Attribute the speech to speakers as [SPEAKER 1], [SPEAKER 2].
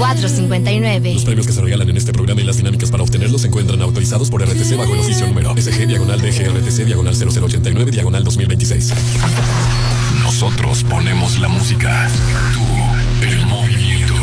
[SPEAKER 1] 459.
[SPEAKER 2] Los premios que se regalan en este programa y las dinámicas para obtenerlos se encuentran autorizados por RTC bajo el oficio número SG-DGRTC/089/2026. Nosotros ponemos la música. Tú, el movimiento.